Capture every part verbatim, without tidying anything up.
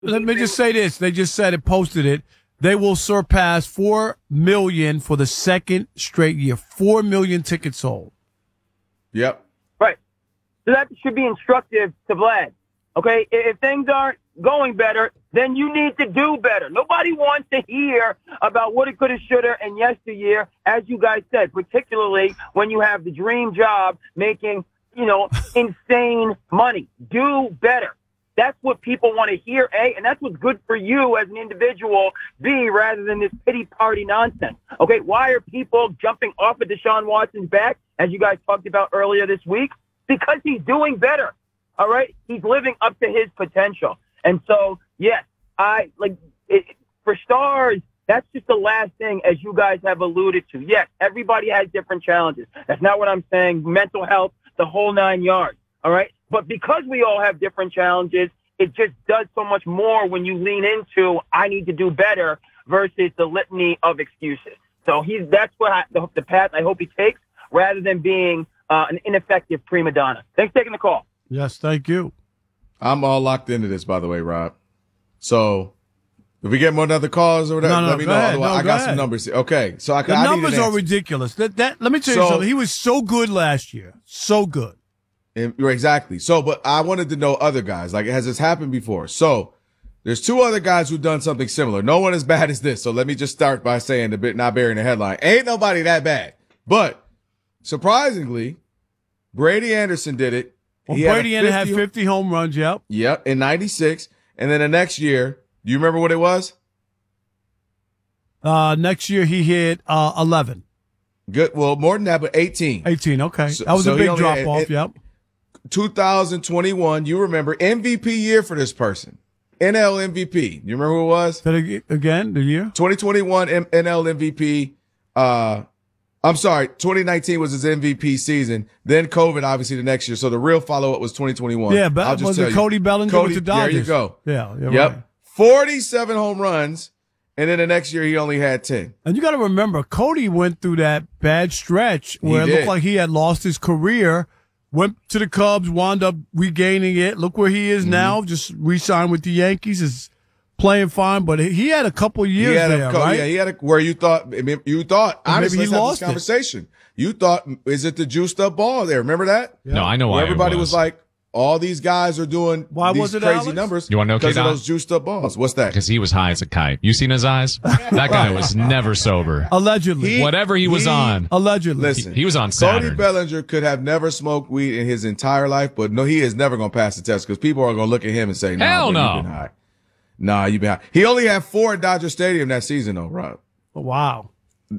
Let me just say this. They just said it, posted it. They will surpass four million for the second straight year. four million tickets sold. Yep. Right. So that should be instructive to Vlad. Okay? If things aren't going better, then you need to do better. Nobody wants to hear about what it could have, should have, and yesteryear, as you guys said, particularly when you have the dream job making, you know, insane money. Do better. That's what people want to hear, A, and that's what's good for you as an individual, B, rather than this pity party nonsense. Okay, why are people jumping off of Deshaun Watson's back, as you guys talked about earlier this week? Because he's doing better, all right? He's living up to his potential. And so, yes, I like it, for stars, that's just the last thing, as you guys have alluded to. Yes, everybody has different challenges. That's not what I'm saying. Mental health, the whole nine yards, all right? But because we all have different challenges, it just does so much more when you lean into, I need to do better, versus the litany of excuses. So he's that's what I, the, the path I hope he takes, rather than being uh, an ineffective prima donna. Thanks for taking the call. Yes, thank you. I'm all locked into this, by the way, Rob. So if we get more other calls or whatever, no, no, let me know. Ahead. Otherwise, no, I got ahead. some numbers here. Okay, so I can. The I numbers need an are answer. ridiculous. That that let me tell you So- something. He was so good last year, so good. And, exactly. So, but I wanted to know other guys. Like, has this happened before? So, there's two other guys who've done something similar. No one as bad as this. So let me just start by saying, a bit not bearing the headline, ain't nobody that bad. But surprisingly, Brady Anderson did it. Well, He had a Brady Anderson had fifty fifty home runs. Yep. Yep, in ninety-six. And then the next year, do you remember what it was? Uh, next year he hit uh eleven. Good. Well, more than that, but eighteen. eighteen. Okay, So- that was so a he big only drop had- off. it- Yep. two thousand twenty-one, you remember, M V P year for this person. N L M V P. You remember who it was? Say it again, the year? twenty twenty-one M- N L M V P. Uh, I'm sorry, twenty nineteen was his M V P season. Then COVID, obviously, the next year. So the real follow-up was twenty twenty-one. Yeah, but I'll just was tell it you. Cody Bellinger Cody, with the Dodgers? There you go. Yeah, you're Yep. right. forty-seven home runs, and then the next year he only had ten. And you got to remember, Cody went through that bad stretch where He it looked did. like he had lost his career, went to the Cubs, wound up regaining it. Look where he is Mm-hmm. now, just re-signed with the Yankees, is playing fine. But he had a couple years He had there, a, co- right? Yeah, he had a, where you thought, I mean, you thought, Or maybe honestly, he let's have lost this it. conversation. You thought, is it the juiced up ball there? Remember that? No, I know why Where it everybody was. was like, all these guys are doing Why these was it, crazy Alex? numbers. You wanna know, because of K-Dot? those juiced up balls. What's that? Because he was high as a kite. You seen his eyes? That guy was never sober. Allegedly. He- Whatever he was he- on. Allegedly. Listen, He was on Cody Saturn. Bellinger could have never smoked weed in his entire life, but no, he is never going to pass the test because people are going to look at him and say, nah, Hell bro, no. you've been high. Nah, you've been high. He only had four at Dodger Stadium that season, though, Rob. Wow.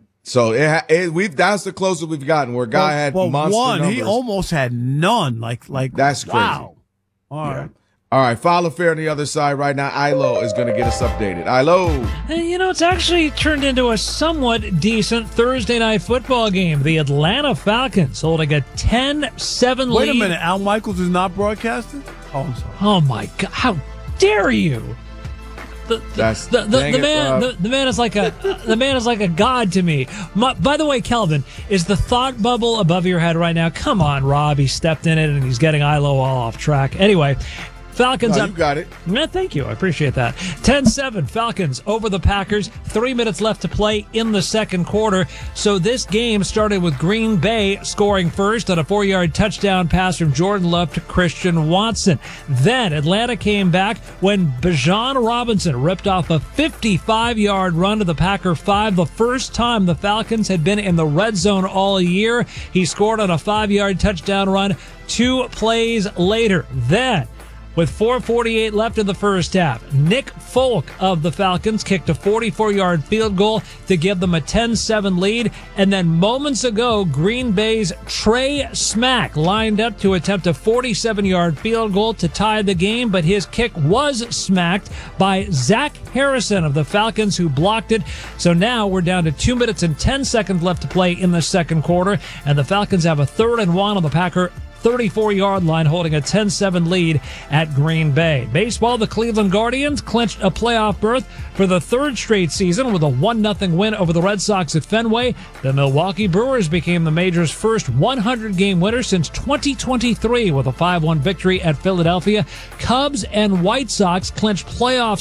So it, ha- it we've that's the closest we've gotten where a guy Well, had well, monster one, numbers. he almost had none. Like, like That's crazy. wow. All Yeah. right. All right, follow fair on the other side right now. Ilo is going to get us updated. Ilo. Hey, you know, it's actually turned into a somewhat decent Thursday night football game. The Atlanta Falcons holding a ten seven lead. Wait a minute. Al Michaels is not broadcasting? Oh, I'm sorry. Oh, my God. How dare you? The, the, That's- the, the, dang the it, man Rob. the, the man is like a the man is like a god to me. My, by the way, Kelvin, is the thought bubble above your head right now? Come on, Rob. He stepped in it and he's getting Ilo all off track. Anyway, Falcons No, up. you got it. Yeah, thank you. I appreciate that. ten seven Falcons over the Packers. Three minutes left to play in the second quarter. So this game started with Green Bay scoring first on a four-yard touchdown pass from Jordan Love to Christian Watson. Then Atlanta came back when Bijan Robinson ripped off a fifty-five-yard run to the Packer five, the first time the Falcons had been in the red zone all year. He scored on a five-yard touchdown run two plays later. Then, with four forty-eight left in the first half, Nick Folk of the Falcons kicked a forty-four-yard field goal to give them a ten seven lead. And then moments ago, Green Bay's Trey Smack lined up to attempt a forty-seven-yard field goal to tie the game, but his kick was smacked by Zach Harrison of the Falcons, who blocked it. So now we're down to two minutes and ten seconds left to play in the second quarter, and the Falcons have a third and one on the Packer thirty-four-yard line, holding a ten seven lead at Green Bay. Baseball, the Cleveland Guardians clinched a playoff berth for the third straight season with a one nothing win over the Red Sox at Fenway. The Milwaukee Brewers became the major's first one hundred game winner since twenty twenty-three with a five one victory at Philadelphia. Cubs and White Sox clinched playoff